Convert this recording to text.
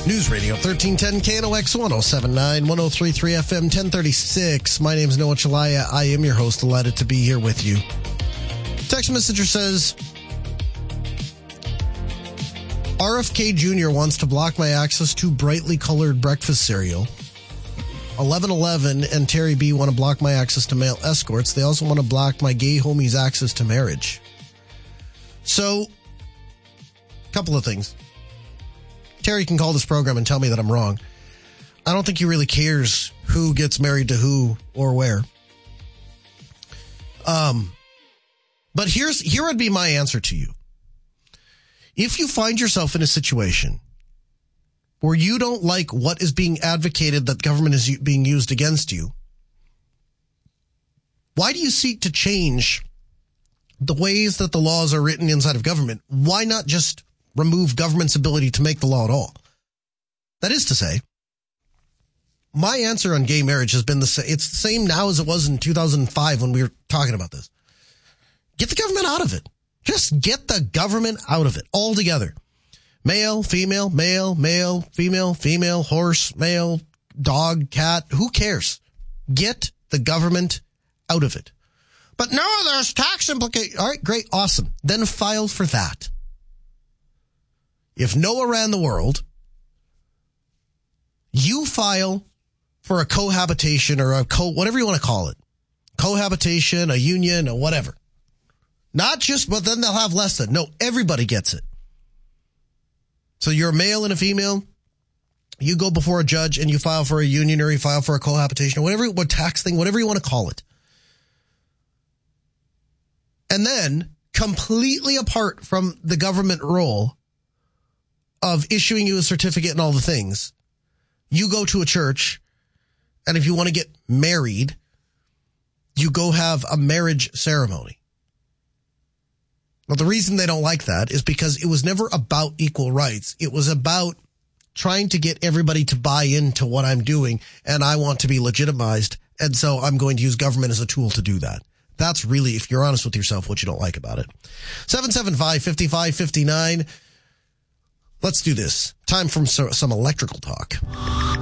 News Radio 1310 KNOX 1079 1033 FM 1036. My name is Noah Chalaya. I am your host. Delighted to be here with you. Text messenger says, RFK Jr. wants to block my access to brightly colored breakfast cereal. 1111 and Terry B want to block my access to male escorts. They also want to block my gay homies' access to marriage. So, a couple of things. Terry can call this program and tell me that I'm wrong. I don't think he really cares who gets married to who or where. But here would be my answer to you. If you find yourself in a situation where you don't like what is being advocated that government is being used against you, why do you seek to change the ways that the laws are written inside of government? Why not just remove government's ability to make the law at all? That is to say, my answer on gay marriage has been the same. It's the same now as it was in 2005 when we were talking about this. Get the government out of it. Just get the government out of it altogether. Male, female, female, female, horse, male, dog, cat, who cares? Get the government out of it. But no, there's tax implications. All right, great, awesome. Then file for that. If Noah ran the world, you file for a cohabitation or whatever you want to call it. Cohabitation, a union, or whatever. Not just, but then they'll have less than. No, everybody gets it. So you're a male and a female. You go before a judge and you file for a union or you file for a cohabitation or what tax thing, whatever you want to call it. And then, completely apart from the government role of issuing you a certificate and all the things, you go to a church, and if you want to get married, you go have a marriage ceremony. Well, the reason they don't like that is because it was never about equal rights. It was about trying to get everybody to buy into what I'm doing, and I want to be legitimized, and so I'm going to use government as a tool to do that. That's really, if you're honest with yourself, what you don't like about it. 775-5559. Let's do this. Time for some electrical talk.